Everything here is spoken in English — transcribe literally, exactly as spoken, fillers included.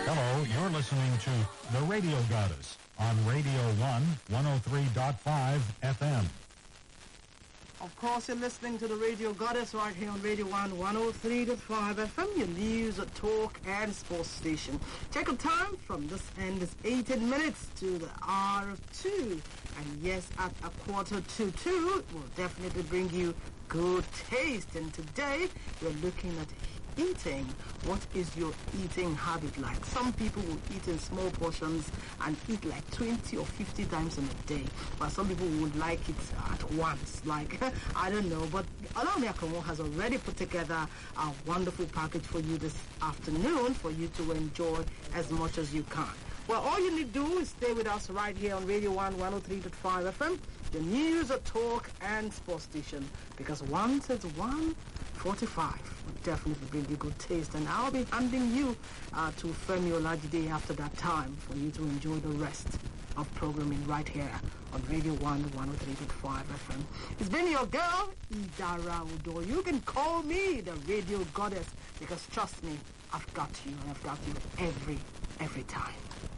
Hello, you're listening to The Radio Goddess on Radio one, one oh three point five F M. Of course, you're listening to the Radio Goddess right here on Radio one, one oh three point five F M, your news, talk, and sports station. Check out time from this end is eighteen minutes to the hour of two. And yes, at a quarter to two, we'll definitely bring you good taste. And today, we're looking at eating. What is your eating habit like? Some people will eat in small portions and eat like twenty or fifty times in a day, but some people would like it at once. Like, I don't know, but Alami Akomo has already put together a wonderful package for you this afternoon for you to enjoy as much as you can. Well, all you need to do is stay with us right here on Radio one, one oh three point five F M, the news, talk, and sports station, because once it's one forty-five, will definitely bring you good taste, and I'll be handing you uh, to Femi Olajide after that time for you to enjoy the rest of programming right here on Radio one, one oh three point five F M. It's been your girl, Idara Udo. You can call me the Radio Goddess, because trust me, I've got you, and I've got you every, every time.